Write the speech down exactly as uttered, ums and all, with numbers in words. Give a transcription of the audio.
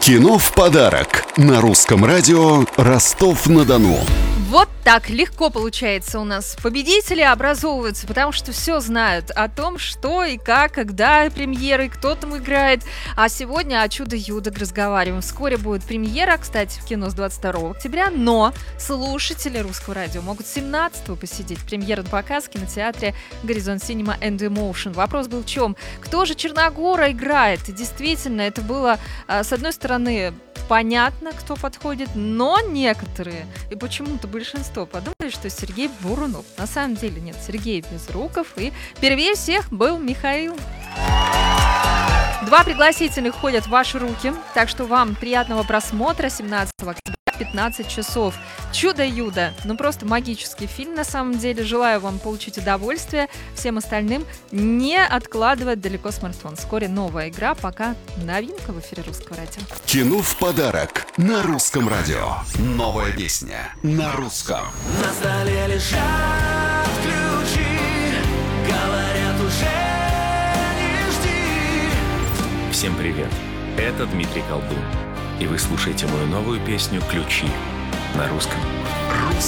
Кино в подарок на русском радио Ростов-на-Дону. Вот так легко получается у нас. Победители образовываются, потому что все знают о том, что и как, когда премьеры, кто там играет. А сегодня о «Чудо-юдо» разговариваем. Вскоре будет премьера, кстати, в кино с двадцать второго октября, но слушатели Русского радио могут семнадцатого посетить. Премьера на показ в кинотеатре «Горизонт Синема энд Эмоушн». Вопрос был в чем? Кто же Черногора играет? И действительно, это было, с одной стороны, понятно, кто подходит, но некоторые, и почему-то большинство подумали, что Сергей Бурунов. На самом деле нет, Сергей Безруков, и первее всех был Михаил. Два пригласительных ходят в ваши руки, так что вам приятного просмотра. Семнадцатого октября, пятнадцать часов. «Чудо-юдо». Ну, просто магический фильм, на самом деле. Желаю вам получить удовольствие. Всем остальным не откладывать далеко смартфон. Вскоре новая игра, пока новинка в эфире Русского радио. Кино в подарок на русском радио. Новая песня на русском. На столе лежат ключи, говорят, уже не жди. Всем привет, это Дмитрий Колдун, и вы слушаете мою новую песню «Ключи» на русском. Русский